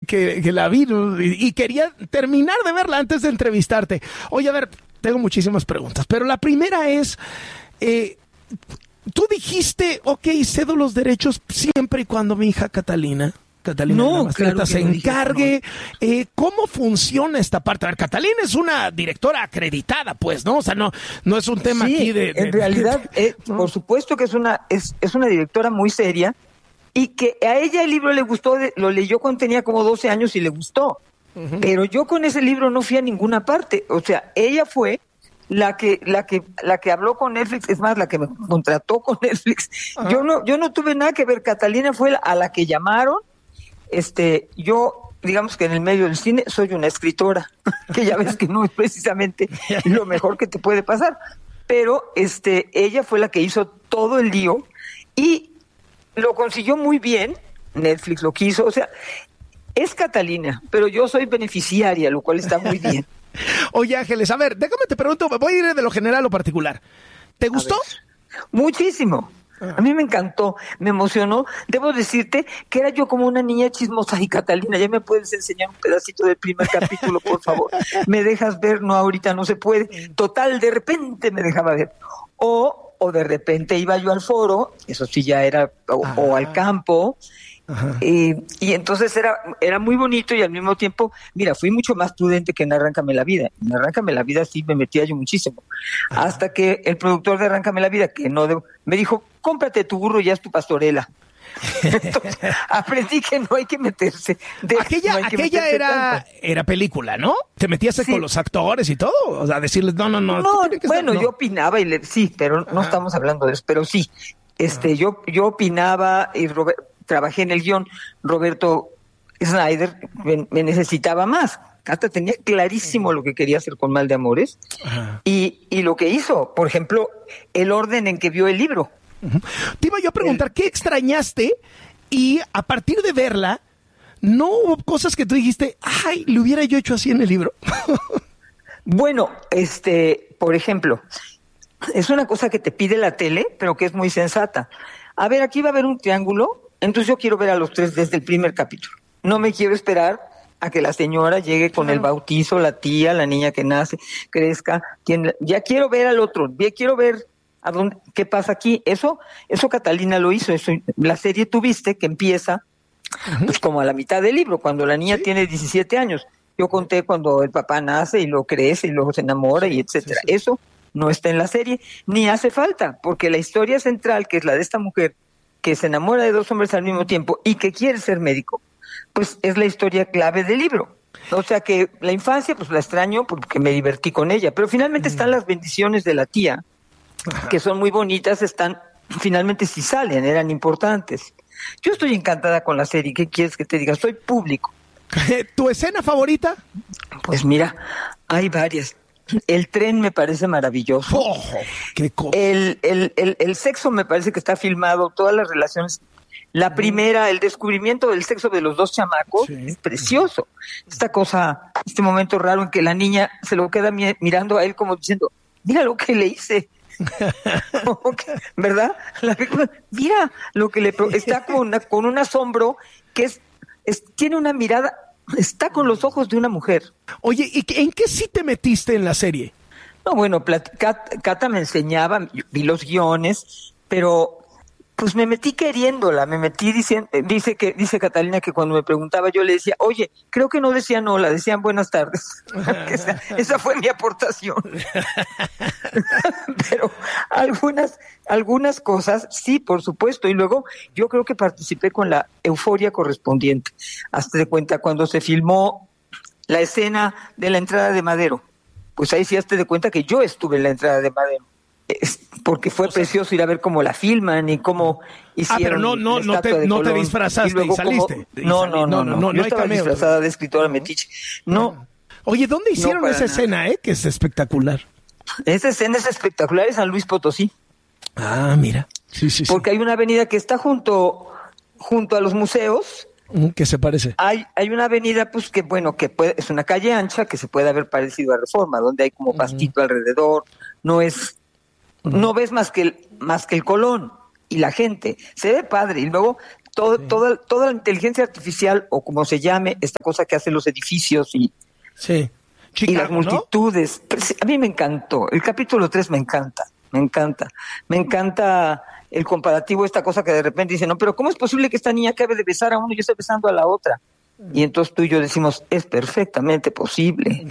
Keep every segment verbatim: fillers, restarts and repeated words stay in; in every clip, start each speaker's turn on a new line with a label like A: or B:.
A: que, que la vi, ¿no? y, y quería terminar de verla antes de entrevistarte. Oye, a ver, tengo muchísimas preguntas, pero la primera es, eh, tú dijiste, ok, cedo los derechos siempre y cuando mi hija Catalina... Catalina
B: no,
A: Mastretta
B: claro
A: se
B: no
A: encargue.
B: Dije,
A: no. eh, ¿Cómo funciona esta parte? A ver, Catalina es una directora acreditada, pues, ¿no? O sea, no, no es un tema
B: sí,
A: aquí de... de
B: en realidad,
A: de,
B: eh,
A: ¿no?
B: por supuesto que es una, es, es una directora muy seria y que a ella el libro le gustó, de, lo leyó cuando tenía como doce años y le gustó. Uh-huh. Pero yo con ese libro no fui a ninguna parte. O sea, ella fue la que, la que, la que habló con Netflix, es más, la que me contrató con Netflix. Uh-huh. Yo no, yo no tuve nada que ver. Catalina fue a la que llamaron. Este, yo, digamos que en el medio del cine soy una escritora, que ya ves que no es precisamente lo mejor que te puede pasar, pero este, ella fue la que hizo todo el lío y lo consiguió muy bien. Netflix lo quiso, o sea, es Catalina, pero yo soy beneficiaria, lo cual está muy bien.
A: Oye, Ángeles, a ver, déjame te pregunto, voy a ir de lo general a lo particular. ¿Te gustó?
B: Muchísimo. A mí me encantó, me emocionó. Debo decirte que era yo como una niña chismosa y Catalina, ¿ya me puedes enseñar un pedacito del primer capítulo, por favor? ¿Me dejas ver? No, ahorita no se puede. Total, de repente me dejaba ver. O, o de repente iba yo al foro, eso sí ya era, o, o al campo. Eh, y entonces era era muy bonito y al mismo tiempo, mira, fui mucho más prudente que en Arráncame la Vida. En Arráncame la Vida sí me metía yo muchísimo. Ajá. Hasta que el productor de Arráncame la Vida, que no debo, me dijo, cómprate tu burro y ya es tu pastorela. Entonces, aprendí que no hay que meterse. De,
A: aquella
B: no hay que
A: aquella
B: meterse
A: era
B: tanto.
A: Era película, ¿no? Te metías sí. con los actores y todo, o sea, decirles, no, no, no.
B: No, bueno,
A: estar, no.
B: yo opinaba y le, sí, pero no Ajá. estamos hablando de eso, pero sí. Este, yo, yo opinaba y Robert, trabajé en el guión. Roberto Snyder me, me necesitaba más. Hasta tenía clarísimo lo que quería hacer con Mal de Amores. Y, y lo que hizo, por ejemplo, el orden en que vio el libro.
A: Uh-huh. Te iba yo a preguntar, el... ¿qué extrañaste? Y a partir de verla, ¿no hubo cosas que tú dijiste, ay, lo hubiera yo hecho así en el libro?
B: Bueno, este, por ejemplo, es una cosa que te pide la tele, pero que es muy sensata. A ver, aquí va a haber un triángulo, entonces yo quiero ver a los tres desde el primer capítulo. No me quiero esperar a que la señora llegue con el bautizo, la tía, la niña que nace, crezca. Quien, ya quiero ver al otro, ya quiero ver a dónde, qué pasa aquí. Eso, eso Catalina lo hizo. Eso, la serie tuviste que empieza uh-huh. pues como a la mitad del libro, cuando la niña ¿Sí? tiene diecisiete años. Yo conté cuando el papá nace y lo crece y luego se enamora sí, y etcétera. Sí, sí. Eso no está en la serie, ni hace falta, porque la historia central, que es la de esta mujer que se enamora de dos hombres al mismo tiempo y que quiere ser médico, pues es la historia clave del libro. O sea que la infancia, pues la extraño porque me divertí con ella, pero finalmente mm. están las bendiciones de la tía, Ajá. que son muy bonitas, están, finalmente sí salen, eran importantes. Yo estoy encantada con la serie, ¿qué quieres que te diga? Soy público.
A: ¿Tu escena favorita?
B: Pues mira, hay varias. El tren me parece maravilloso.
A: Oh, qué cosa.
B: El, el, el, el sexo me parece que está filmado, todas las relaciones. La primera, el descubrimiento del sexo de los dos chamacos, sí. es precioso. Esta cosa, este momento raro en que la niña se lo queda mi- mirando a él como diciendo, mira lo que le hice. ¿Verdad? La, mira lo que le... Está con, una, con un asombro que es, es tiene una mirada... Está con los ojos de una mujer.
A: Oye, ¿y en qué sí te metiste en la serie?
B: No, bueno, Cat, Cata me enseñaba, vi los guiones, pero pues me metí queriéndola, me metí diciendo, dice que dice Catalina que cuando me preguntaba yo le decía, oye, creo que no decían hola, decían buenas tardes. esa, esa fue mi aportación. Pero algunas algunas cosas, sí, por supuesto, y luego yo creo que participé con la euforia correspondiente. Hazte de cuenta, cuando se filmó la escena de la entrada de Madero, pues ahí sí hazte de cuenta que yo estuve en la entrada de Madero. Es porque fue o sea, precioso ir a ver cómo la filman y cómo hicieron.
A: Ah, pero no, no, no te, no te disfrazaste y, y saliste.
B: Cómo, no, no, no, no, no, no. Yo no estaba cameo, disfrazada pero... de escritora metiche. No.
A: Oye, ¿dónde hicieron no esa nada. escena, eh? Que es espectacular.
B: Esa escena es espectacular en San Luis Potosí.
A: Ah, mira. Sí, sí, sí.
B: Porque hay una avenida que está junto, junto a los museos.
A: ¿Qué se parece?
B: Hay, hay una avenida, pues que bueno, que puede, es una calle ancha que se puede haber parecido a Reforma, donde hay como pastito uh-huh. alrededor. No es No ves más que el, más que el Colón y la gente. Se ve padre. Y luego Todo,
A: Sí.
B: toda, toda la inteligencia artificial, o como se llame, esta cosa que hace los edificios y,
A: Sí.
B: y las
A: Chicago, ¿no?
B: multitudes. Pues, a mí me encantó. El capítulo tres me encanta, me encanta. Me encanta el comparativo, esta cosa que de repente dice, no, pero ¿cómo es posible que esta niña acabe de besar a uno y yo esté besando a la otra? Y entonces tú y yo decimos, es perfectamente posible.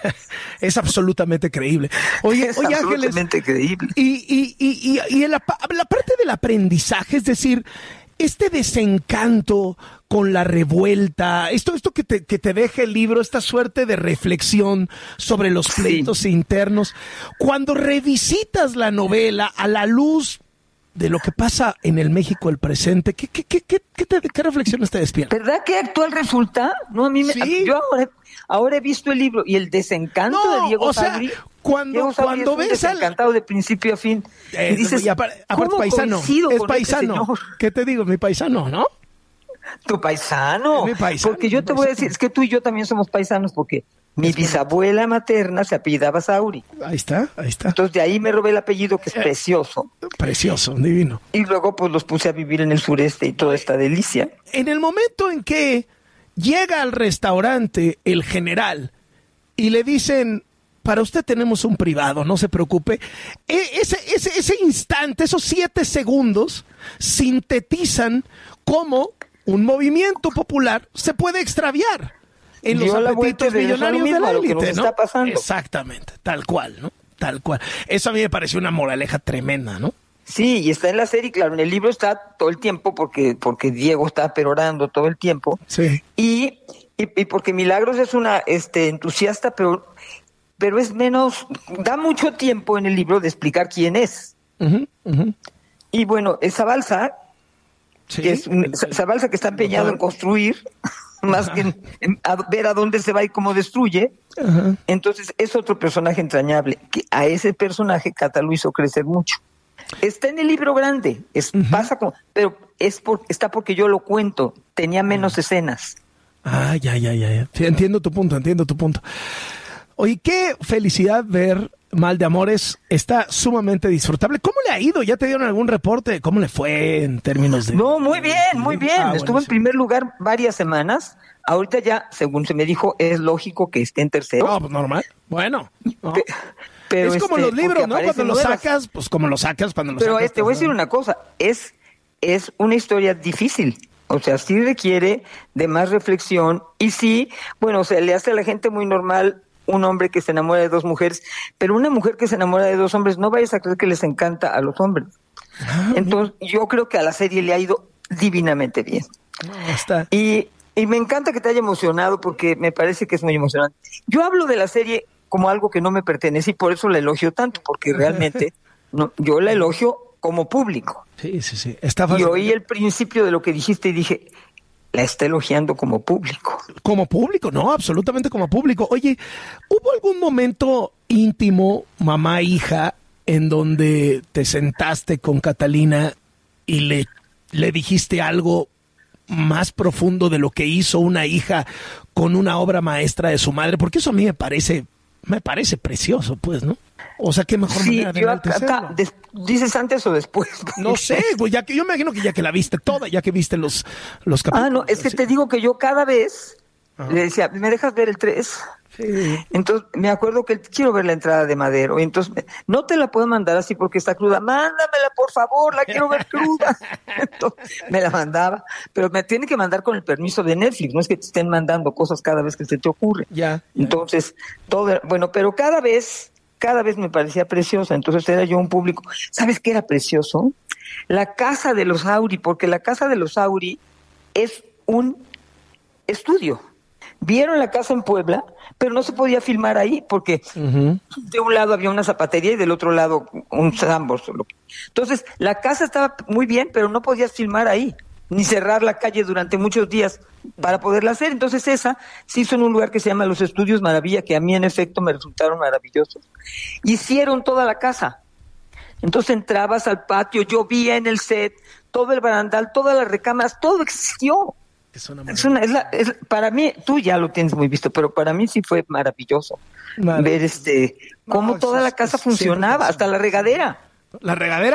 A: Es absolutamente creíble. Oye,
B: Es
A: oye Ángeles,
B: absolutamente creíble.
A: y, y, y, y, y en la, pa- la parte del aprendizaje, es decir, este desencanto con la revuelta, esto, esto que te, que te deja el libro, esta suerte de reflexión sobre los
B: Sí.
A: pleitos internos, cuando revisitas la novela a la luz de lo que pasa en el México del presente, ¿qué, qué, qué, qué, qué, te- qué reflexiones te despiertan?
B: ¿Verdad que actual resulta? No, a mí me,
A: Sí.
B: yo ahora, ahora he visto el libro y el desencanto
A: No,
B: de Diego
A: o sea,
B: Sabri.
A: cuando-
B: Diego Sabri
A: cuando
B: es un
A: ves al-
B: desencantado de principio a fin.
A: Eh,
B: y dices,
A: y apar- aparte
B: ¿cómo
A: paisano,
B: coincido
A: es
B: con este
A: paisano.
B: señor?
A: ¿Qué te digo? Mi paisano, ¿no?
B: Tu paisano.
A: Es mi paisano,
B: Porque yo
A: mi
B: te voy a
A: paisano.
B: decir, es que tú y yo también somos paisanos porque mi bisabuela materna se apellidaba Sauri.
A: Ahí está, ahí está.
B: Entonces de ahí me robé el apellido que es precioso.
A: Precioso, divino.
B: Y luego pues los puse a vivir en el sureste y toda esta delicia.
A: En el momento en que llega al restaurante el general y le dicen, para usted tenemos un privado, no se preocupe, e- ese, ese, ese instante, esos siete segundos, sintetizan cómo un movimiento popular se puede extraviar en los
B: Dio la vuelta
A: apetitos
B: y regresó a lo
A: millonarios de
B: mismo,
A: la
B: a lo que
A: élite,
B: nos
A: ¿no?
B: está pasando.
A: Exactamente, tal cual, ¿no? Tal cual. Eso a mí me pareció una moraleja tremenda, ¿no?
B: Sí, y está en la serie, claro, en el libro está todo el tiempo porque, porque Diego está perorando todo el tiempo.
A: Sí.
B: Y, y, y porque Milagros es una este, entusiasta, pero, pero es menos, da mucho tiempo en el libro de explicar quién es.
A: Ujú, ujú.
B: Y bueno, esa balsa,
A: Sí.
B: que es un-
A: El-
B: esa esa balsa que está empeñado en construir, más que en, en a ver a dónde se va y cómo destruye,
A: Ajá.
B: entonces es otro personaje entrañable, que a ese personaje Cata lo hizo crecer mucho. Está en el libro grande, es, pasa como, pero es por, está porque yo lo cuento, tenía menos escenas.
A: Ah, ya, ya, ya, ya. Sí, entiendo tu punto, entiendo tu punto. Oye, qué felicidad ver Mal de Amores. Está sumamente disfrutable. ¿Cómo le ha ido? ¿Ya te dieron algún reporte? ¿Cómo le fue en términos de...?
B: No, muy bien, muy bien.
A: Ah,
B: Estuvo en
A: buenísimo.
B: primer lugar varias semanas. Ahorita ya, según se me dijo, es lógico que esté en tercero.
A: No, pues normal. Bueno. ¿no?
B: Pe- pero
A: es como
B: este,
A: los libros,
B: porque
A: ¿no? Cuando
B: aparecen
A: los
B: nuevas.
A: sacas, pues como los sacas cuando los
B: Pero
A: sacas.
B: este, voy a
A: pues,
B: decir
A: ¿no?
B: una cosa, es, es una historia difícil, o sea, sí requiere de más reflexión y sí, bueno, o sea, le hace a la gente muy normal un hombre que se enamora de dos mujeres, pero una mujer que se enamora de dos hombres, no vayas a creer que les encanta a los hombres.
A: Ah,
B: Entonces, yo creo que a la serie le ha ido divinamente bien.
A: no, está.
B: Y, y me encanta que te haya emocionado porque me parece que es muy emocionante. Yo hablo de la serie como algo que no me pertenece y por eso la elogio tanto, porque realmente no, yo la elogio como público.
A: Sí, sí, sí. Está
B: Y
A: fácil.
B: oí el principio de lo que dijiste y dije, la está elogiando como público.
A: Como público, no, absolutamente como público. Oye, ¿hubo algún momento íntimo, mamá, hija, en donde te sentaste con Catalina y le, le dijiste algo más profundo de lo que hizo una hija con una obra maestra de su madre? Porque eso a mí me parece, me parece precioso, pues, ¿no? O sea, qué mejor
B: Sí,
A: manera de
B: yo acá,
A: enaltecerlo.
B: acá, des- ¿dices antes o después?
A: No sé, güey, ya que yo me imagino que ya que la viste toda, ya que viste los, los capítulos.
B: Ah, no, es que
A: así.
B: te digo que yo cada vez
A: Ajá.
B: le decía, ¿me dejas ver el tres?
A: Sí.
B: Entonces me acuerdo que quiero ver la entrada de Madero. Y entonces me- no te la puedo mandar así porque está cruda. Mándamela, por favor, la quiero ver cruda. Entonces, me la mandaba. Pero me tiene que mandar con el permiso de Netflix. No es que te estén mandando cosas cada vez que se te ocurre.
A: Ya. ya.
B: Entonces, todo, bueno, pero cada vez, cada vez me parecía preciosa. Entonces era yo un público. ¿Sabes qué era precioso? La casa de los Auri, porque la casa de los Auri es un estudio. Vieron la casa en Puebla, pero no se podía filmar ahí porque
A: Ujú.
B: de un lado había una zapatería y del otro lado un Sambors. Entonces, la casa estaba muy bien, pero no podías filmar ahí, ni cerrar la calle durante muchos días para poderla hacer. Entonces, esa se hizo en un lugar que se llama Los Estudios Maravilla, que a mí en efecto me resultaron maravillosos. Hicieron toda la casa. Entonces entrabas al patio, llovía en el set, todo el barandal, todas las recámaras, todo existió.
A: Es una
B: Es una, es la, es, para mí, tú ya lo tienes muy visto, pero para mí sí fue maravilloso
A: Maravilloso.
B: ver este cómo
A: No,
B: toda
A: es-
B: la casa
A: es-
B: funcionaba,
A: siempre
B: hasta la regadera.
A: La regadera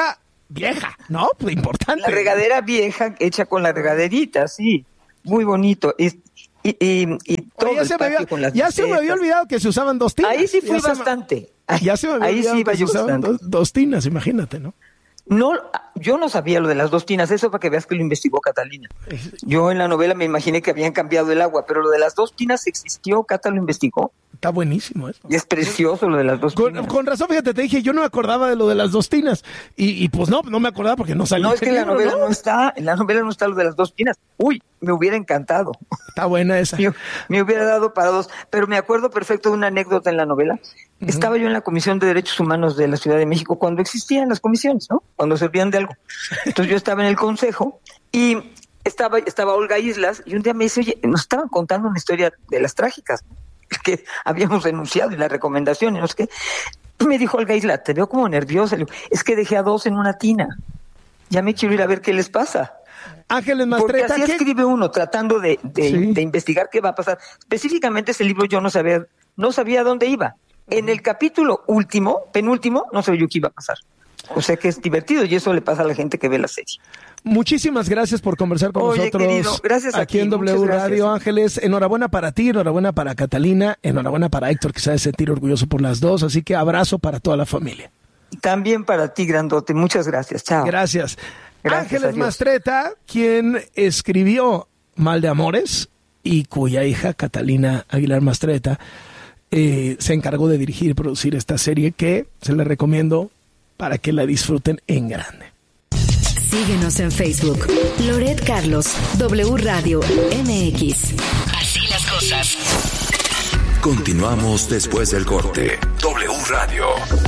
A: vieja, ¿no? Pues importante.
B: La regadera vieja hecha con la regaderita, sí. Muy bonito. Y, y, y, y todo
A: Oye, ya
B: el
A: se me
B: patio
A: había,
B: con las
A: ya se me había
B: bicicletas.
A: olvidado que se usaban dos tinas.
B: Ahí sí fui
A: ya
B: bastante.
A: Se me, ya se me había
B: Ahí
A: olvidado
B: sí iba
A: que se
B: yo
A: usaban
B: bastante.
A: dos, dos tinas, imagínate, ¿no?
B: No, yo no sabía lo de las dos tinas, eso para que veas que lo investigó Catalina. Yo en la novela me imaginé que habían cambiado el agua, pero lo de las dos tinas existió, Cata lo investigó.
A: Está buenísimo eso.
B: Y es precioso lo de las dos
A: Con,
B: tinas.
A: con razón, fíjate, te dije, yo no me acordaba de lo de las dos tinas. Y, y pues no, no me acordaba porque no salía.
B: No, es que en la
A: libro,
B: novela
A: ¿no?
B: no está, en la novela no está lo de las dos tinas. Uy, me hubiera encantado.
A: Está buena esa.
B: Me, me hubiera dado para dos, pero me acuerdo perfecto de una anécdota en la novela. Uh-huh. Estaba yo en la Comisión de Derechos Humanos de la Ciudad de México cuando existían las comisiones, ¿no? Cuando servían de algo. Entonces yo estaba en el consejo y estaba, estaba Olga Islas y un día me dice, oye, nos estaban contando una historia de las trágicas, ¿no? Que habíamos denunciado y la recomendación y no sé qué. Y me dijo Olga Islas, te veo como nerviosa. Le digo, es que dejé a dos en una tina. Ya me quiero ir a ver qué les pasa.
A: Ángeles Mastretta.
B: Porque así
A: ¿qué?
B: escribe uno, tratando de, de,
A: Sí.
B: de investigar qué va a pasar. Específicamente ese libro yo no sabía, no sabía dónde iba. En el capítulo último, penúltimo, no sabía yo qué iba a pasar. O sea que es divertido y eso le pasa a la gente que ve la serie.
A: Muchísimas gracias por conversar con
B: Oye,
A: nosotros
B: querido, gracias a
A: aquí
B: ti,
A: en W
B: muchas
A: Radio,
B: gracias.
A: Ángeles. Enhorabuena para ti, enhorabuena para Catalina, enhorabuena para Héctor, que se ha de sentir orgulloso por las dos. Así que abrazo para toda la familia.
B: También para ti, grandote. Muchas gracias. Chao.
A: Gracias.
B: Gracias,
A: Ángeles
B: adiós.
A: Mastretta, quien escribió Mal de Amores y cuya hija Catalina Aguilar Mastretta eh, se encargó de dirigir y producir esta serie que se la recomiendo para que la disfruten en grande.
C: Síguenos en Facebook. Loret Carlos, W Radio M X. Así las cosas.
D: Continuamos después del corte. W Radio.